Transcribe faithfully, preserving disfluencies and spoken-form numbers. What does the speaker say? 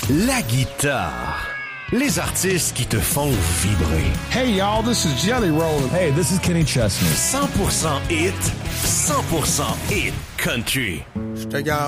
La guitare. Les artistes qui te font vibrer. Hey y'all, this is Jelly Roll. Hey, this is Kenny Chesney. cent pour cent hit, cent pour cent hit country. Je te garde.